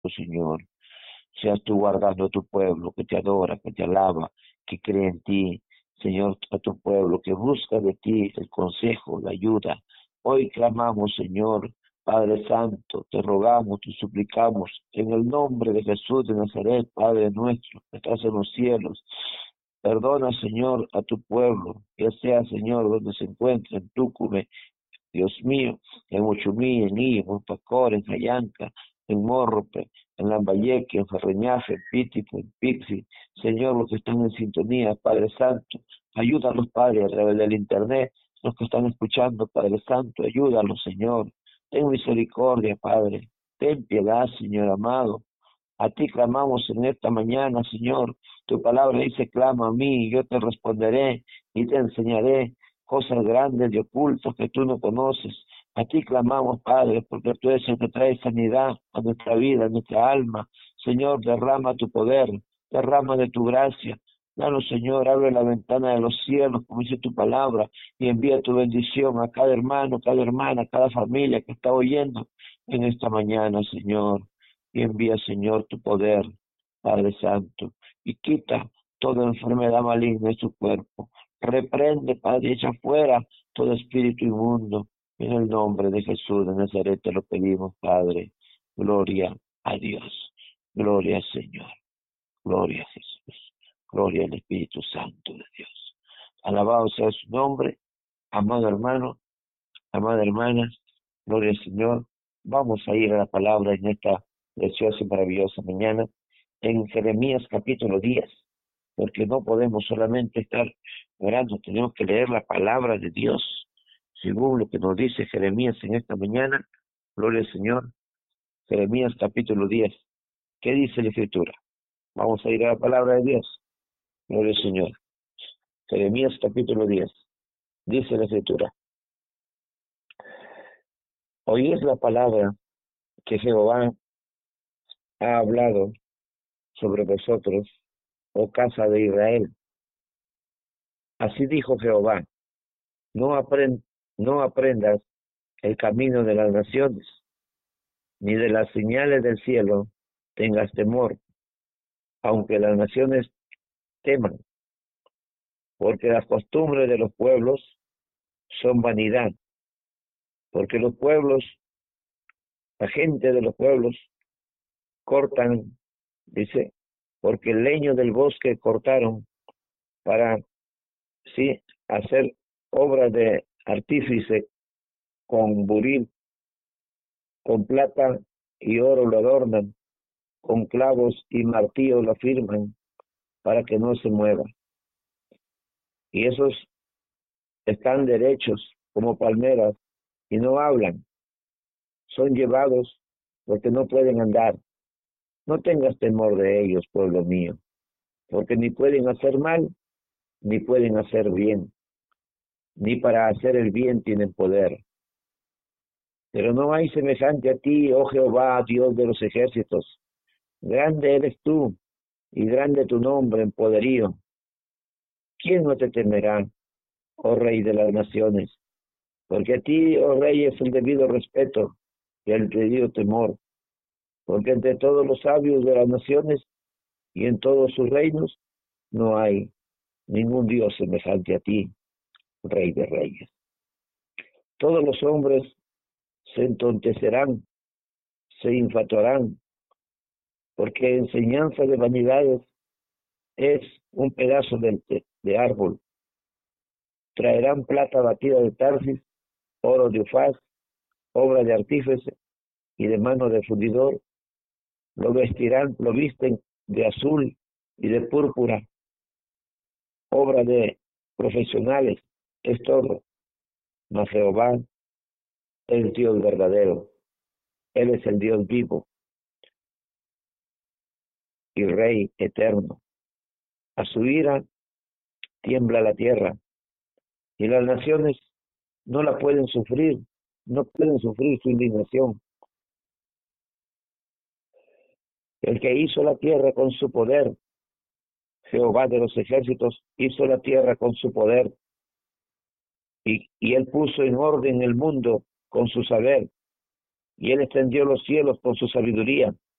Señor. Seas tú guardando a tu pueblo que te adora, que te alaba, que cree en ti. Señor, a tu pueblo que busca de ti el consejo, la ayuda. Hoy clamamos, Señor, Padre Santo, te rogamos, te suplicamos, en el nombre de Jesús de Nazaret, Padre nuestro, que estás en los cielos. Perdona, Señor, a tu pueblo, ya sea, Señor, donde se encuentre, en Túcume, Dios mío, en Uchumí, en Imo, en Pacor, en Jayanca, en Morrope, en Lambayeque, en Ferreñafe, en Pítico, en Pixi, Señor, los que están en sintonía, Padre Santo, ayúdalos, Padre, a través del Internet, los que están escuchando, Padre Santo, ayúdalos, Señor, ten misericordia, Padre, ten piedad, Señor amado, a ti clamamos en esta mañana, Señor. Tu palabra dice, clama a mí, y yo te responderé y te enseñaré cosas grandes y ocultas que tú no conoces. A ti clamamos, Padre, porque tú eres el que trae sanidad a nuestra vida, a nuestra alma. Señor, derrama tu poder, derrama de tu gracia. Danos, Señor, abre la ventana de los cielos, como dice tu palabra, y envía tu bendición a cada hermano, cada hermana, cada familia que está oyendo en esta mañana, Señor, y envía, Señor, tu poder, Padre Santo, y quita toda enfermedad maligna de su cuerpo. Reprende, Padre, echa fuera todo espíritu inmundo. En el nombre de Jesús de Nazaret te lo pedimos, Padre. Gloria a Dios. Gloria al Señor. Gloria a Jesús. Gloria al Espíritu Santo de Dios. Alabado sea su nombre. Amado hermano, amada hermana, gloria al Señor. Vamos a ir a la palabra en esta preciosa y maravillosa mañana, en Jeremías capítulo 10, porque no podemos solamente estar orando, tenemos que leer la palabra de Dios, según lo que nos dice Jeremías en esta mañana. Gloria al Señor. Jeremías capítulo 10. ¿Qué dice la Escritura? Vamos a ir a la palabra de Dios. Gloria al Señor. Jeremías capítulo 10. Dice la Escritura: oíd la palabra que Jehová ha hablado sobre vosotros, oh casa de Israel. Así dijo Jehová: no, no aprendas el camino de las naciones, ni de las señales del cielo tengas temor, aunque las naciones teman, porque las costumbres de los pueblos son vanidad, porque los pueblos, la gente de los pueblos cortan, dice, porque el leño del bosque cortaron para, sí, hacer obras de artífice con buril, con plata y oro lo adornan, con clavos y martillo lo firman para que no se mueva. Y esos están derechos como palmeras y no hablan, son llevados porque no pueden andar. No tengas temor de ellos, pueblo mío, porque ni pueden hacer mal, ni pueden hacer bien, ni para hacer el bien tienen poder. Pero no hay semejante a ti, oh Jehová, Dios de los ejércitos. Grande eres tú, y grande tu nombre en poderío. ¿Quién no te temerá, oh Rey de las naciones? Porque a ti, oh Rey, es el debido respeto y el debido temor. Porque entre todos los sabios de las naciones y en todos sus reinos no hay ningún Dios semejante a ti, Rey de reyes. Todos los hombres se entontecerán, se infatuarán, porque enseñanza de vanidades es un pedazo de árbol. Traerán plata batida de Tarsis, oro de Ufaz, obra de artífice y de mano de fundidor. Lo vestirán, lo visten de azul y de púrpura, obra de profesionales, es todo. Mas Jehová es Dios verdadero, Él es el Dios vivo y Rey eterno. A su ira tiembla la tierra, y las naciones no la pueden sufrir, no pueden sufrir su indignación. El que hizo la tierra con su poder, Jehová de los ejércitos, hizo la tierra con su poder, y él puso en orden el mundo con su saber, y él extendió los cielos con su sabiduría.